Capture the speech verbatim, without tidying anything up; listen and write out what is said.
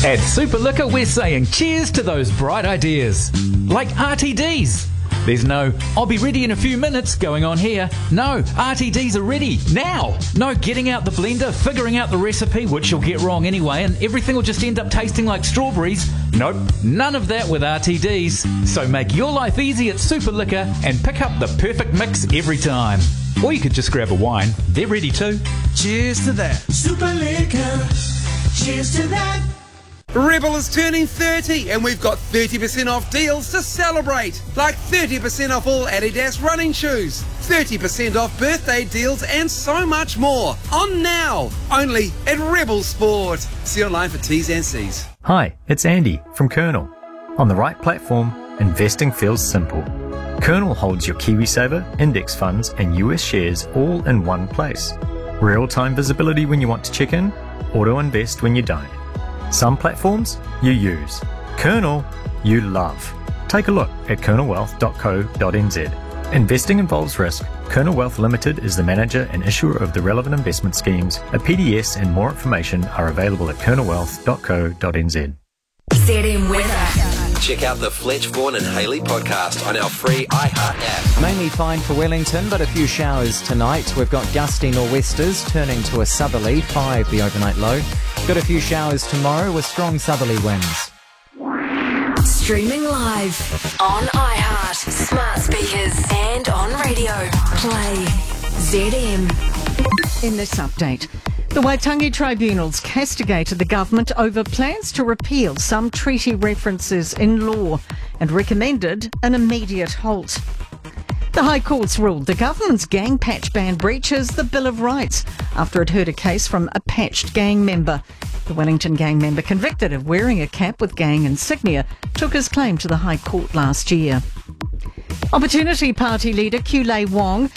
At Super Liquor, we're saying cheers to those bright ideas. Like R T Ds. There's no, I'll be ready in a few minutes going on here. No, R T Ds are ready now. No getting out the blender, figuring out the recipe, which you'll get wrong anyway, and everything will just end up tasting like strawberries. Nope, none of that with R T Ds. So make your life easy at Super Liquor and pick up the perfect mix every time. Or you could just grab a wine. They're ready too. Cheers to that. Super Liquor. Cheers to that. Rebel is turning thirty and we've got thirty percent off deals to celebrate. Like thirty percent off all Adidas running shoes, thirty percent off birthday deals and so much more. On now, only at Rebel Sport. See online for T's and C's. Hi, it's Andy from Kernel. On the right platform, investing feels simple. Kernel holds your KiwiSaver, index funds and U S shares all in one place. Real-time visibility when you want to check in, auto-invest when you don't. Some platforms you use. Kernel you love. Take a look at kernel wealth dot co dot n z. Investing involves risk. Kernel Wealth Limited is the manager and issuer of the relevant investment schemes. A P D S and more information are available at kernel wealth dot co dot n z. Z M Weather. Check out the Fletch, Vaughan and Haley podcast on our free iHeart app. Mainly fine for Wellington, but a few showers tonight. We've got gusty nor'westers turning to a southerly, five the overnight low. Got a few showers tomorrow with strong southerly winds. Streaming live on iHeart, smart speakers and on radio. Play Z M. In this update, the Waitangi Tribunals castigated the government over plans to repeal some treaty references in law and recommended an immediate halt. The High Court's ruled the government's gang patch ban breaches the Bill of Rights after it heard a case from a patched gang member. The Wellington gang member convicted of wearing a cap with gang insignia took his claim to the High Court last year. Opportunity Party leader Kulei Wong